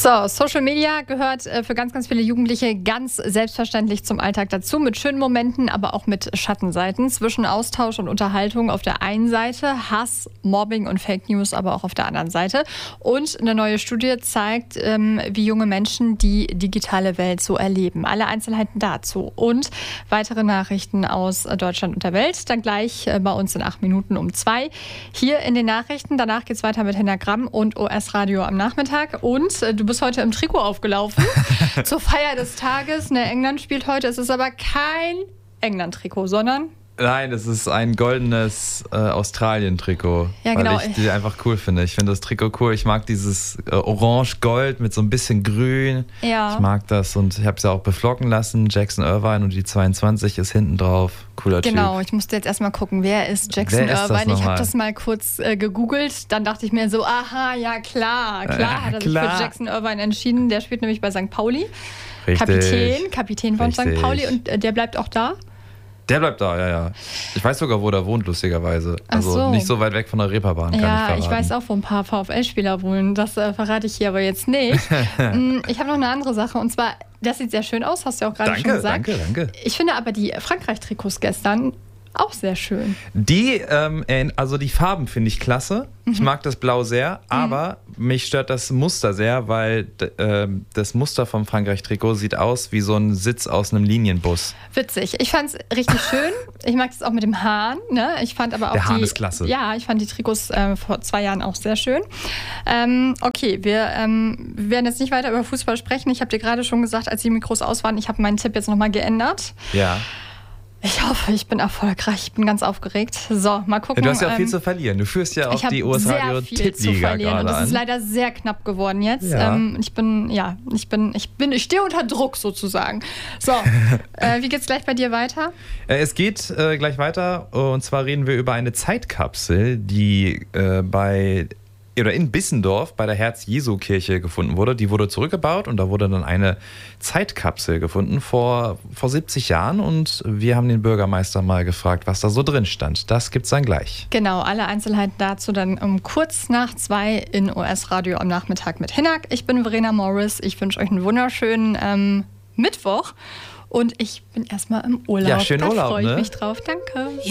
So, Social Media gehört für ganz, ganz viele Jugendliche ganz selbstverständlich zum Alltag dazu, mit schönen Momenten, aber auch mit Schattenseiten. Zwischen Austausch und Unterhaltung auf der einen Seite, Hass, Mobbing und Fake News aber auch auf der anderen Seite. Und eine neue Studie zeigt, wie junge Menschen die digitale Welt so erleben. Alle Einzelheiten dazu und weitere Nachrichten aus Deutschland und der Welt dann gleich bei uns in 8 Minuten um 2. Hier in den Nachrichten. Danach geht es weiter mit Henna Gramm und OS Radio am Nachmittag. Und du bist heute im Trikot aufgelaufen zur Feier des Tages. England spielt heute. Es ist aber kein England-Trikot, sondern... Nein, es ist ein goldenes Australien-Trikot, ja, genau. Weil ich die einfach cool finde. Ich finde das Trikot cool. Ich mag dieses Orange-Gold mit so ein bisschen Grün. Ja. Ich mag das und ich habe es ja auch beflocken lassen. Jackson Irvine und die 22 ist hinten drauf. Cooler Typ. Genau, ich musste jetzt erstmal gucken, wer ist Jackson Irvine? Ich habe das mal kurz gegoogelt. Dann dachte ich mir so, aha, ja klar hat er sich für Jackson Irvine entschieden. Der spielt nämlich bei St. Pauli. Richtig. Kapitän von St. Pauli und der bleibt auch da? Der bleibt da, ja. Ich weiß sogar, wo der wohnt, lustigerweise. Also nicht so weit weg von der Reeperbahn, kann ich verraten. Ja, ich weiß auch, wo ein paar VfL-Spieler wohnen. Das verrate ich hier aber jetzt nicht. Ich habe noch eine andere Sache. Und zwar, das sieht sehr schön aus, hast du ja auch gerade schon gesagt. Danke. Ich finde aber die Frankreich-Trikots gestern auch sehr schön. Die Farben finde ich klasse. Ich mag das Blau sehr, aber mich stört das Muster sehr, weil das Muster vom Frankreich-Trikot sieht aus wie so ein Sitz aus einem Linienbus. Witzig. Ich fand es richtig schön. Ich mag das auch mit dem Hahn. Ne? Ich fand aber auch der Hahn ist klasse. Ja, ich fand die Trikots vor 2 Jahren auch sehr schön. Okay, wir werden jetzt nicht weiter über Fußball sprechen. Ich habe dir gerade schon gesagt, als die Mikros aus waren, ich habe meinen Tipp jetzt nochmal geändert. Ja. Ich hoffe, ich bin erfolgreich. Ich bin ganz aufgeregt. So, mal gucken. Ja, du hast ja auch viel zu verlieren. Du führst ja auch die OS Radio Tippliga gerade an. Und das ist leider sehr knapp geworden jetzt. Ja. Ich stehe unter Druck sozusagen. So, wie geht's gleich bei dir weiter? Es geht gleich weiter. Und zwar reden wir über eine Zeitkapsel, die in Bissendorf bei der Herz-Jesu-Kirche gefunden wurde. Die wurde zurückgebaut und da wurde dann eine Zeitkapsel gefunden vor 70 Jahren. Und wir haben den Bürgermeister mal gefragt, was da so drin stand. Das gibt's dann gleich. Genau, alle Einzelheiten dazu dann um kurz nach 2 in OS Radio am Nachmittag mit Hinak. Ich bin Verena Morris. Ich wünsche euch einen wunderschönen Mittwoch. Und ich bin erstmal im Urlaub. Ja, schönen Urlaub, da freue ich mich drauf. Danke.